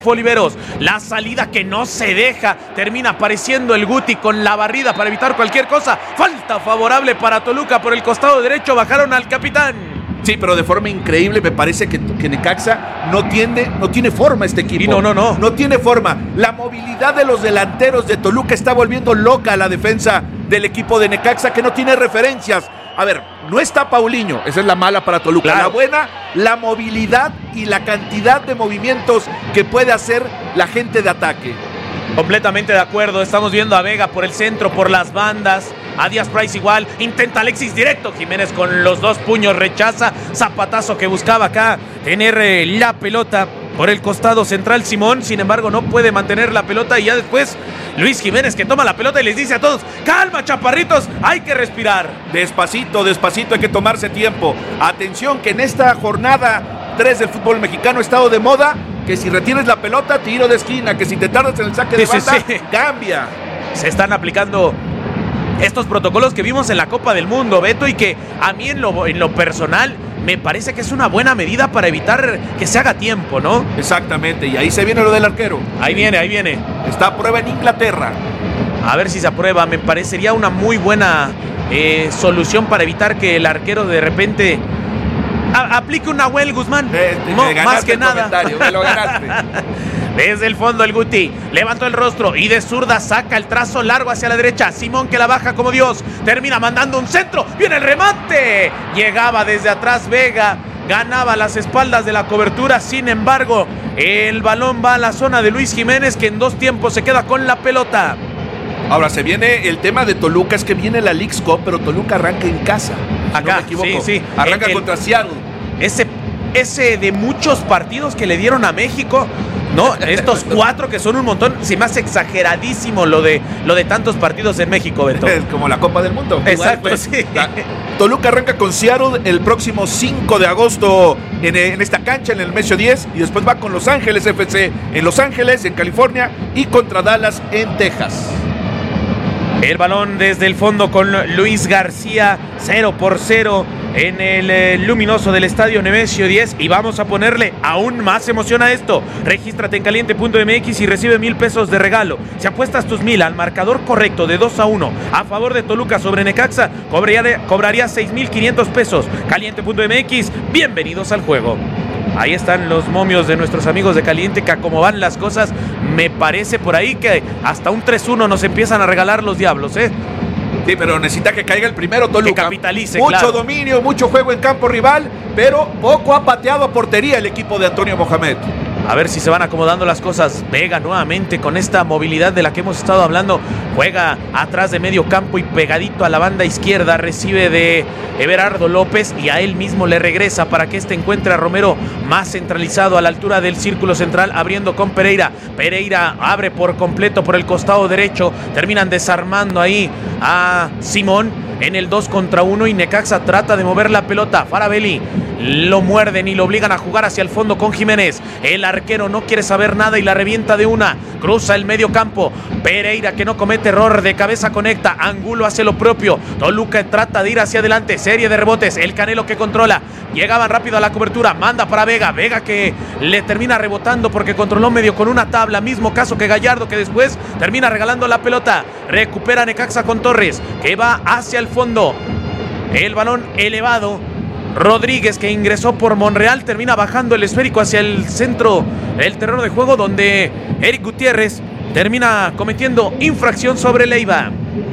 Oliveros, la salida que no se deja, termina apareciendo el Guti con la barrida para evitar cualquier cosa, falta favorable para Toluca por el costado derecho, bajaron al capitán. Sí, pero de forma increíble me parece que Necaxa no tiene forma este equipo. Y no tiene forma. La movilidad de los delanteros de Toluca está volviendo loca a la defensa del equipo de Necaxa, que no tiene referencias. A ver, no está Paulinho, esa es la mala para Toluca. Claro. La buena, la movilidad y la cantidad de movimientos que puede hacer la gente de ataque. Completamente de acuerdo, estamos viendo a Vega por el centro, por las bandas, a Díaz Price igual, intenta Alexis directo, Jiménez con los dos puños rechaza, zapatazo que buscaba acá tener la pelota por el costado central Simón, sin embargo no puede mantener la pelota y ya después Luis Jiménez que toma la pelota y les dice a todos, calma chaparritos, hay que respirar. Despacito, hay que tomarse tiempo. Atención que en esta jornada 3 del fútbol mexicano ha estado de moda que si retienes la pelota, tiro de esquina, que si te tardas en el saque de banda, cambia. Se están aplicando estos protocolos que vimos en la Copa del Mundo, Beto, y que a mí en lo personal me parece que es una buena medida para evitar que se haga tiempo, ¿no? Exactamente, y ahí se viene lo del arquero. Ahí viene. Está a prueba en Inglaterra. A ver si se aprueba, me parecería una muy buena solución para evitar que el arquero de repente aplique un Nahuel Guzmán. Más que nada. Me lo ganaste. Desde el fondo el Guti levantó el rostro y de zurda saca el trazo largo hacia la derecha. Simón que la baja como Dios, termina mandando un centro, viene el remate, llegaba desde atrás Vega, ganaba las espaldas de la cobertura, sin embargo el balón va a la zona de Luis Jiménez, que en 2 tiempos se queda con la pelota. Ahora se viene el tema de Toluca, es que viene la Leagues Cup, pero Toluca arranca en casa. Acá, no me equivoco. Sí. Arranca contra Seattle. Ese de muchos partidos que le dieron a México, ¿no? Estos 4 que son un montón, se me hace exageradísimo lo de tantos partidos en México, Beto. Es como la Copa del Mundo. Exacto, igual, pues, sí. Toluca arranca con Seattle el próximo 5 de agosto en esta cancha, en el Mesio 10, y después va con Los Ángeles FC en Los Ángeles, en California, y contra Dallas en Texas. El balón desde el fondo con Luis García, 0-0 en el luminoso del estadio Nemesio 10, y vamos a ponerle aún más emoción a esto. Regístrate en caliente.mx y recibe 1,000 pesos de regalo. Si apuestas tus 1,000 al marcador correcto de 2-1 a favor de Toluca sobre Necaxa, cobrarías 6,500 pesos. Caliente.mx, bienvenidos al juego. Ahí están los momios de nuestros amigos de Caliente, que a cómo van las cosas, me parece por ahí que hasta un 3-1 nos empiezan a regalar los diablos, ¿eh? Sí, pero necesita que caiga el primero Toluca. Que capitalice, mucho dominio, mucho juego en campo rival, pero poco ha pateado a portería el equipo de Antonio Mohamed. A ver si se van acomodando las cosas. Vega nuevamente con esta movilidad de la que hemos estado hablando. Juega atrás de medio campo y pegadito a la banda izquierda. Recibe de Everardo López y a él mismo le regresa para que encuentre a Romero más centralizado a la altura del círculo central, abriendo con Pereira. Pereira abre por completo por el costado derecho. Terminan desarmando ahí a Simón en el 2 contra 1 y Necaxa trata de mover la pelota. Farabelli lo muerden y lo obligan a jugar hacia el fondo con Jiménez. El arquero no quiere saber nada y la revienta de una. Cruza el medio campo. Pereira, que no comete error, de cabeza conecta. Angulo hace lo propio. Toluca trata de ir hacia adelante. Serie de rebotes. El Canelo que controla. Llegaban rápido a la cobertura. Manda para Vega. Vega que le termina rebotando porque controló medio con una tabla. Mismo caso que Gallardo, que después termina regalando la pelota. Recupera Necaxa con Torres, que va hacia el fondo. El balón elevado. Rodríguez, que ingresó por Monreal, termina bajando el esférico hacia el centro del terreno de juego, donde Eric Gutiérrez termina cometiendo infracción sobre Leiva.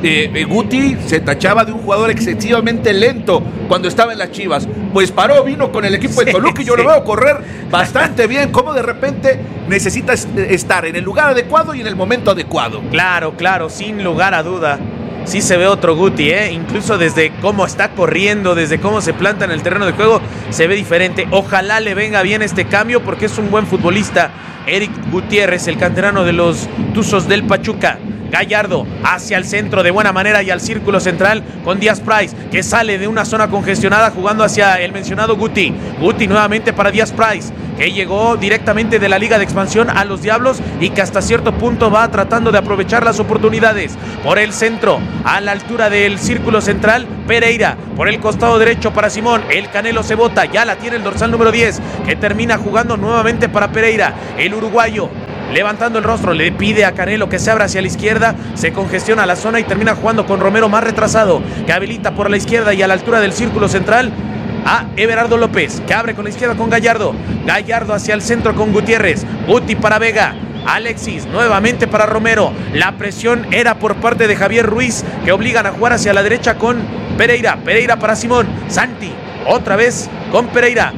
Guti se tachaba de un jugador excesivamente lento cuando estaba en las Chivas. Pues vino con el equipo de Toluca y yo lo veo correr bastante bien. Como de repente necesita estar en el lugar adecuado y en el momento adecuado. Claro, sin lugar a duda. Sí se ve otro Guti, incluso desde cómo está corriendo, desde cómo se planta en el terreno de juego, se ve diferente. Ojalá le venga bien este cambio porque es un buen futbolista. Eric Gutiérrez, el canterano de los Tuzos del Pachuca. Gallardo hacia el centro de buena manera y al círculo central con Díaz Price, que sale de una zona congestionada jugando hacia el mencionado Guti. Guti nuevamente para Díaz Price, que llegó directamente de la Liga de Expansión a los Diablos y que hasta cierto punto va tratando de aprovechar las oportunidades. Por el centro, a la altura del círculo central, Pereira. Por el costado derecho para Simón, el Canelo se bota, ya la tiene el dorsal número 10, que termina jugando nuevamente para Pereira. El uruguayo, levantando el rostro, le pide a Canelo que se abra hacia la izquierda, se congestiona la zona y termina jugando con Romero más retrasado, que habilita por la izquierda y a la altura del círculo central a Everardo López, que abre con la izquierda con Gallardo. Gallardo hacia el centro con Gutiérrez. Guti para Vega. Alexis nuevamente para Romero. La presión era por parte de Javier Ruiz, que obligan a jugar hacia la derecha con Pereira. Pereira para Simón. Santi otra vez con Pereira.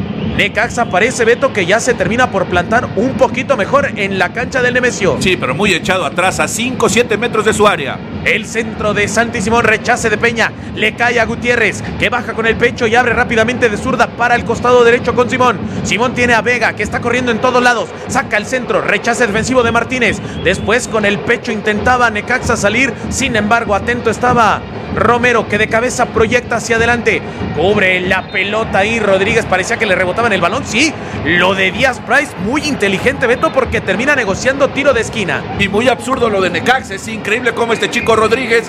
Necaxa parece, Beto, que ya se termina por plantar un poquito mejor en la cancha del Nemesio. Sí, pero muy echado atrás, a 5-7 metros de su área. El centro de Santi Simón, rechace de Peña, le cae a Gutiérrez, que baja con el pecho y abre rápidamente de zurda para el costado derecho con Simón. Simón tiene a Vega, que está corriendo en todos lados, saca el centro, rechace defensivo de Martínez. Después con el pecho intentaba Necaxa salir, sin embargo atento estaba Romero, que de cabeza proyecta hacia adelante, cubre la pelota ahí. Rodríguez parecía que le rebotaba en el balón. Sí, lo de Díaz Price, muy inteligente, Beto, porque termina negociando tiro de esquina. Y muy absurdo lo de Necaxa. Es increíble cómo este chico Rodríguez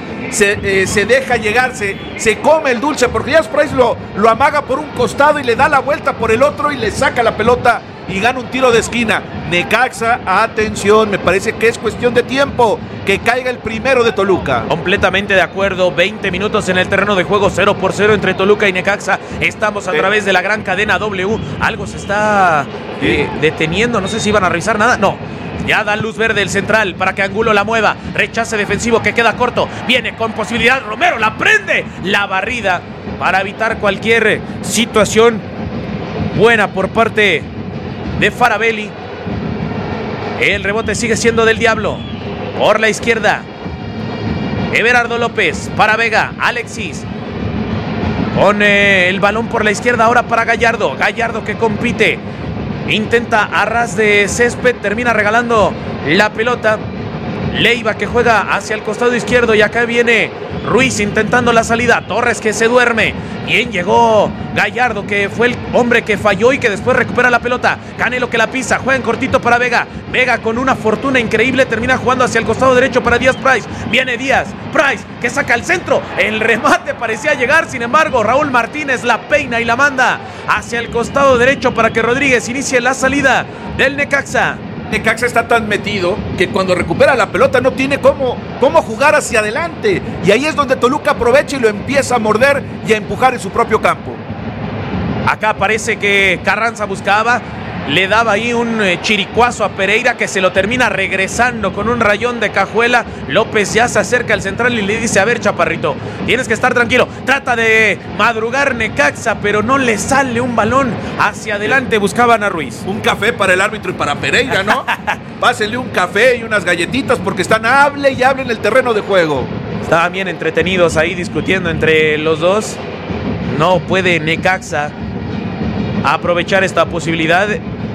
se deja llegar, se come el dulce, porque Díaz Price lo amaga por un costado y le da la vuelta por el otro y le saca la pelota y gana un tiro de esquina. Necaxa, atención, me parece que es cuestión de tiempo que caiga el primero de Toluca. Completamente de acuerdo, 20 minutos en el terreno de juego, 0-0 entre Toluca y Necaxa. Estamos a través de la gran cadena W. Algo se está deteniendo, no sé si iban a revisar nada, no. Ya da luz verde el central para que Angulo la mueva. Rechace defensivo que queda corto. Viene con posibilidad Romero, la prende. La barrida para evitar cualquier situación buena por parte de Farabelli. El rebote sigue siendo del Diablo. Por la izquierda, Everardo López para Vega. Alexis con el balón por la izquierda ahora para Gallardo. Gallardo que compite, intenta a ras de césped, termina regalando la pelota. Leiva que juega hacia el costado izquierdo y acá viene Ruiz intentando la salida. Torres que se duerme. Bien llegó Gallardo, que fue el hombre que falló y que después recupera la pelota. Canelo que la pisa, juega en cortito para Vega. Vega con una fortuna increíble termina jugando hacia el costado derecho para Díaz Price. Viene Díaz Price que saca el centro. El remate parecía llegar, sin embargo Raúl Martínez la peina y la manda hacia el costado derecho para que Rodríguez inicie la salida del Necaxa. Necaxa está tan metido que cuando recupera la pelota no tiene cómo jugar hacia adelante. Y ahí es donde Toluca aprovecha y lo empieza a morder y a empujar en su propio campo. Acá parece que Carranza buscaba, le daba ahí un chiricuazo a Pereira, que se lo termina regresando con un rayón de cajuela. López ya se acerca al central y le dice: a ver, chaparrito, tienes que estar tranquilo. Trata de madrugar Necaxa, pero no le sale un balón hacia adelante. Buscaban a Ruiz. Un café para el árbitro y para Pereira, ¿no? Pásenle un café y unas galletitas porque están hable y hable en el terreno de juego. Estaban bien entretenidos ahí discutiendo entre los dos. No puede Necaxa aprovechar esta posibilidad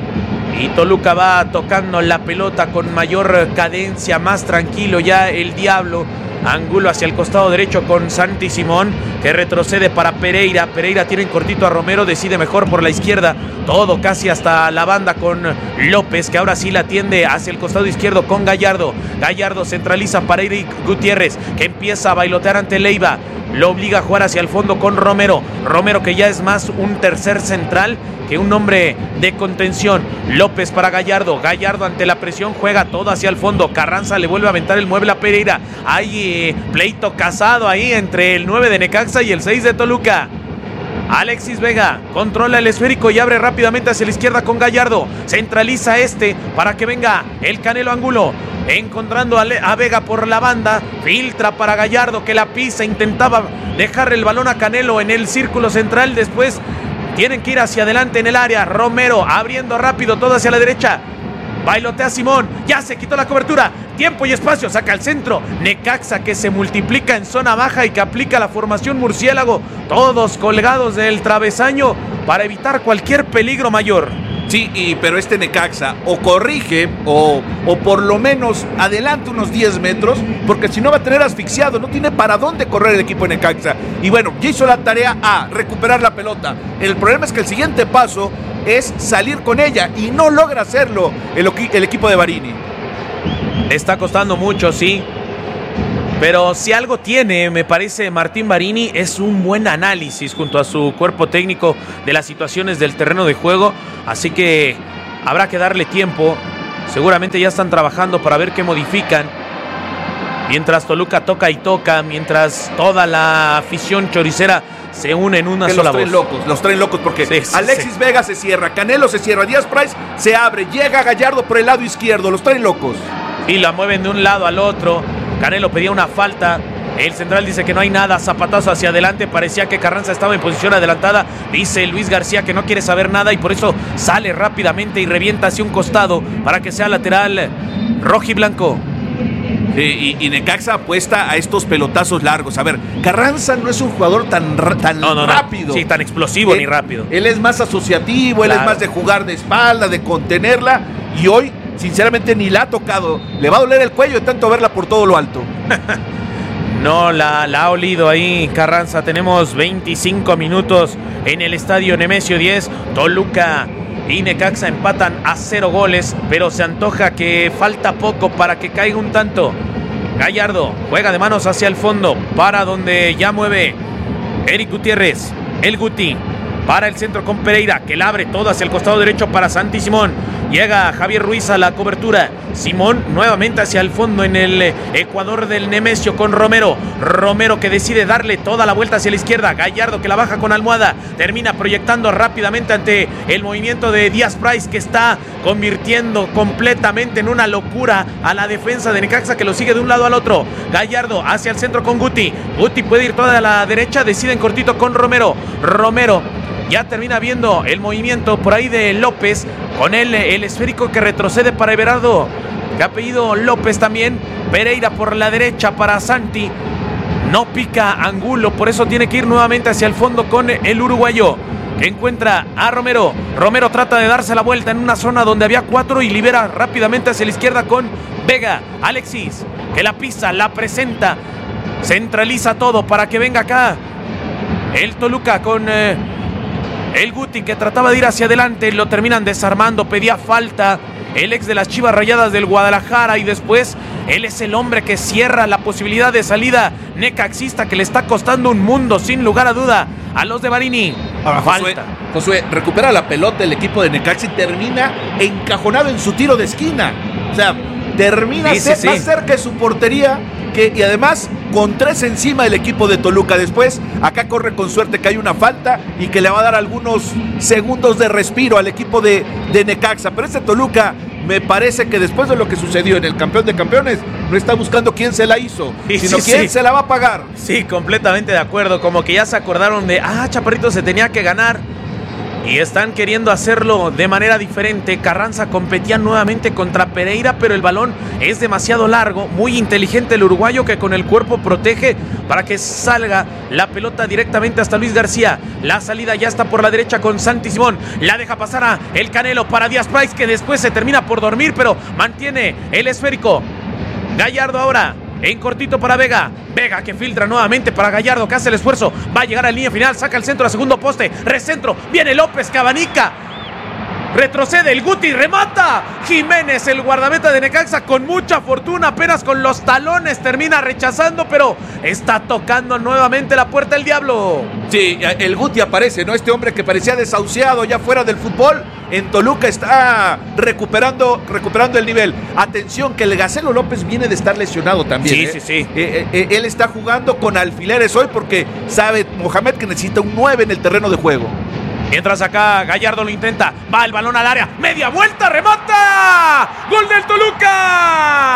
y Toluca va tocando la pelota con mayor cadencia, más tranquilo ya el Diablo. Angulo hacia el costado derecho con Santi Simón, que retrocede para Pereira. Pereira tiene en cortito a Romero, decide mejor por la izquierda, todo casi hasta la banda con López, que ahora sí la atiende hacia el costado izquierdo con Gallardo. Gallardo centraliza para Eric Gutiérrez, que empieza a bailotear ante Leiva. Lo obliga a jugar hacia el fondo con Romero. Romero, que ya es más un tercer central que un hombre de contención. López para Gallardo. Gallardo ante la presión juega todo hacia el fondo. Carranza le vuelve a aventar el mueble a Pereira. Hay pleito casado ahí entre el 9 de Necaxa y el 6 de Toluca. Alexis Vega controla el esférico y abre rápidamente hacia la izquierda con Gallardo. Centraliza para que venga el Canelo Angulo. Encontrando a Vega por la banda, filtra para Gallardo, que la pisa, intentaba dejar el balón a Canelo en el círculo central. Después tienen que ir hacia adelante en el área. Romero abriendo rápido todo hacia la derecha. Bailotea Simón, ya se quitó la cobertura. Tiempo y espacio, saca al centro. Necaxa, que se multiplica en zona baja y que aplica la formación murciélago. Todos colgados del travesaño para evitar cualquier peligro mayor. Sí, pero este Necaxa o corrige o por lo menos adelante unos 10 metros, porque si no va a tener asfixiado, no tiene para dónde correr el equipo de Necaxa. Y bueno, ya hizo la tarea recuperar la pelota. El problema es que el siguiente paso es salir con ella y no logra hacerlo el equipo de Barini. Le está costando mucho, sí. Pero si algo tiene, me parece, Martín Barini, es un buen análisis junto a su cuerpo técnico de las situaciones del terreno de juego. Así que habrá que darle tiempo. Seguramente ya están trabajando para ver qué modifican. Mientras Toluca toca y toca, mientras toda la afición choricera se une en una sola voz. Los traen locos porque Alexis Vega se cierra, Canelo se cierra, Díaz Price se abre, llega Gallardo por el lado izquierdo, los traen locos. Y la mueven de un lado al otro. Canelo pedía una falta. El central dice que no hay nada. Zapatazo hacia adelante. Parecía que Carranza estaba en posición adelantada. Dice Luis García que no quiere saber nada y por eso sale rápidamente y revienta hacia un costado para que sea lateral rojiblanco. Y Necaxa apuesta a estos pelotazos largos. A ver, Carranza no es un jugador tan rápido. Sí, tan explosivo ni rápido. Él es más asociativo, él es más de jugar de espalda, de contenerla. Y hoy, sinceramente, ni la ha tocado. Le va a doler el cuello de tanto verla por todo lo alto. No, la ha olido ahí Carranza. Tenemos 25 minutos en el estadio Nemesio 10. Toluca y Necaxa empatan a 0 goles, pero se antoja que falta poco para que caiga un tanto. Gallardo juega de manos hacia el fondo, para donde ya mueve Eric Gutiérrez, el Guti, para el centro con Pereira, que la abre todo hacia el costado derecho para Santi Simón. Llega Javier Ruiz a la cobertura. Simón nuevamente hacia el fondo en el Ecuador del Nemesio con Romero. Romero que decide darle toda la vuelta hacia la izquierda. Gallardo que la baja con almohada. Termina proyectando rápidamente ante el movimiento de Díaz Price, que está convirtiendo completamente en una locura a la defensa de Necaxa, que lo sigue de un lado al otro. Gallardo hacia el centro con Guti. Guti puede ir toda a la derecha. Decide en cortito con Romero. Romero ya termina viendo el movimiento por ahí de López con el esférico que retrocede para Everardo, que ha pedido López también. Pereira por la derecha para Santi. No pica Angulo, por eso tiene que ir nuevamente hacia el fondo con el uruguayo, que encuentra a Romero. Romero trata de darse la vuelta en una zona donde había 4 y libera rápidamente hacia la izquierda con Vega. Alexis, que la pisa, la presenta, centraliza todo para que venga acá el Toluca con el Guti, que trataba de ir hacia adelante. Lo terminan desarmando, pedía falta el ex de las Chivas Rayadas del Guadalajara, y después él es el hombre que cierra la posibilidad de salida necaxista, que le está costando un mundo sin lugar a duda a los de Barini. Ahora, Josué recupera la pelota el equipo de Necaxa y termina encajonado en su tiro de esquina. O sea, termina más cerca de su portería, y además con 3 encima del equipo de Toluca. Después acá corre con suerte que hay una falta y que le va a dar algunos segundos de respiro al equipo de Necaxa. Pero este Toluca, me parece que después de lo que sucedió en el campeón de campeones, no está buscando quién se la hizo, sino quién se la va a pagar. Sí, completamente de acuerdo. Como que ya se acordaron de, Chaparrito se tenía que ganar, y están queriendo hacerlo de manera diferente. Carranza competía nuevamente contra Pereira, pero el balón es demasiado largo. Muy inteligente el uruguayo, que con el cuerpo protege para que salga la pelota directamente hasta Luis García. La salida ya está por la derecha con Santi Simón. La deja pasar a el Canelo para Díaz Price, que después se termina por dormir, pero mantiene el esférico. Gallardo ahora en cortito para Vega. Vega que filtra nuevamente para Gallardo, que hace el esfuerzo. Va a llegar a la línea final, saca el centro a segundo poste. Recentro, viene López, Cabanica. Retrocede el Guti, remata Jiménez, el guardameta de Necaxa, con mucha fortuna, apenas con los talones termina rechazando, pero está tocando nuevamente la puerta el Diablo. Sí, el Guti aparece, ¿no? Este hombre que parecía desahuciado ya fuera del fútbol, en Toluca está recuperando el nivel. Atención, que el Gacelo López viene de estar lesionado también. Sí. Él está jugando con alfileres hoy porque sabe Mohamed que necesita un 9 en el terreno de juego. Mientras acá Gallardo lo intenta, va el balón al área, media vuelta, remata, ¡gol del Toluca!